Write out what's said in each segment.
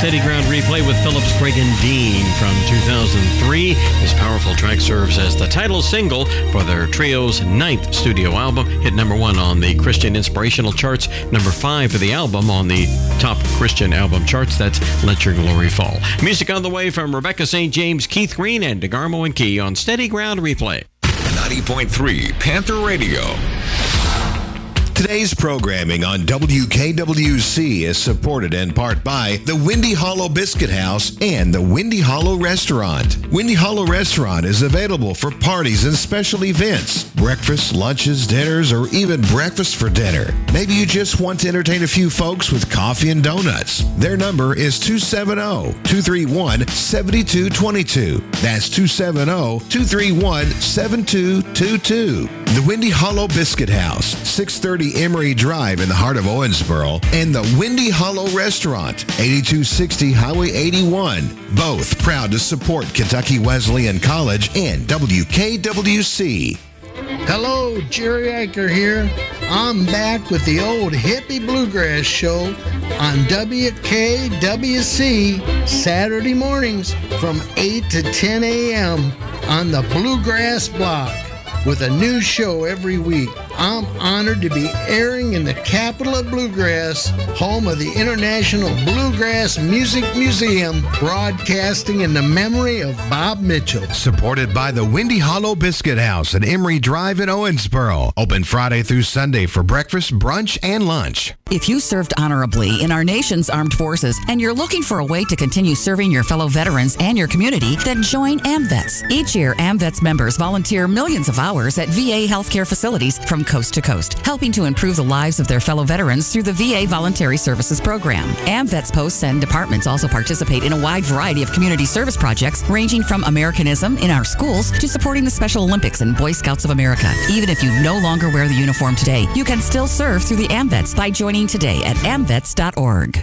Steady Ground Replay with Phillips, Craig, and Dean from 2003. This powerful track serves as the title single for their trio's 9th studio album. Hit number 1 on the Christian Inspirational charts, number 5 for the album on the top Christian album charts. That's Let Your Glory Fall. Music on the way from Rebecca St. James, Keith Green, and DeGarmo and Key on Steady Ground Replay. 90.3 Panther Radio. Today's programming on WKWC is supported in part by the Windy Hollow Biscuit House and the Windy Hollow Restaurant. Windy Hollow Restaurant is available for parties and special events, breakfast, lunches, dinners, or even breakfast for dinner. Maybe you just want to entertain a few folks with coffee and donuts. Their number is 270-231-7222. That's 270-231-7222. The Windy Hollow Biscuit House, 630 Emery Drive in the heart of Owensboro, and the Windy Hollow Restaurant, 8260 Highway 81. Both proud to support Kentucky Wesleyan College and WKWC. Hello, Jerry Eicher here. I'm back with the old hippie bluegrass show on WKWC Saturday mornings from 8 to 10 a.m. on the Bluegrass Block with a new show every week. I'm honored to be airing in the capital of bluegrass, home of the International Bluegrass Music Museum, broadcasting in the memory of Bob Mitchell. Supported by the Windy Hollow Biscuit House at Emery Drive in Owensboro. Open Friday through Sunday for breakfast, brunch, and lunch. If you served honorably in our nation's armed forces and you're looking for a way to continue serving your fellow veterans and your community, then join AMVETS. Each year, AMVETS members volunteer millions of hours at VA healthcare facilities from coast to coast, helping to improve the lives of their fellow veterans through the VA Voluntary Services Program. AMVETS posts and departments also participate in a wide variety of community service projects, ranging from Americanism in our schools to supporting the Special Olympics and Boy Scouts of America. Even if you no longer wear the uniform today, you can still serve through the AMVETS by joining today at amvets.org.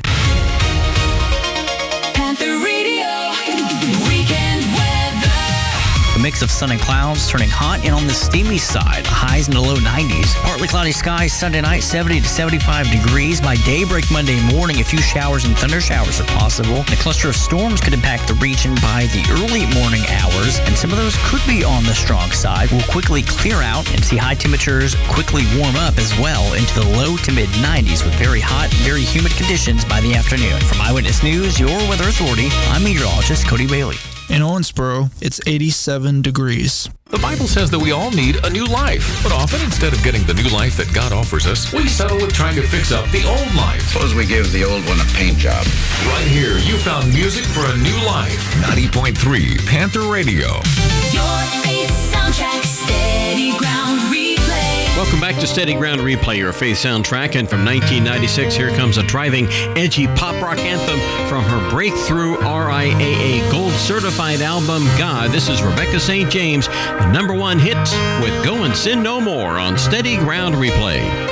Panther Radio, weekend weather. A mix of sun and clouds turning hot and on the steamy side. Highs in the low 90s. Partly cloudy skies Sunday night, 70 to 75 degrees. By daybreak Monday morning, a few showers and thunder showers are possible. A cluster of storms could impact the region by the early morning hours, and some of those could be on the strong side. We'll quickly clear out and see high temperatures quickly warm up as well into the low to mid 90s with very hot, very humid conditions by the afternoon. From Eyewitness News, your weather authority, I'm meteorologist Cody Bailey. In Owensboro, it's 87 degrees. The Bible says that we all need a new life. But often, instead of getting the new life that God offers us, we settle with trying to fix up the old life. Suppose we give the old one a paint job. Right here, you found music for a new life. 90.3 Panther Radio. Your faith soundtrack, Steady Ground Replay. Welcome back to Steady Ground Replay, your faith soundtrack. And from 1996, here comes a driving, edgy pop rock anthem from her breakthrough RIAA Gold Certified album, God. This is Rebecca St. James, the #1 hit with Go and Sin No More on Steady Ground Replay.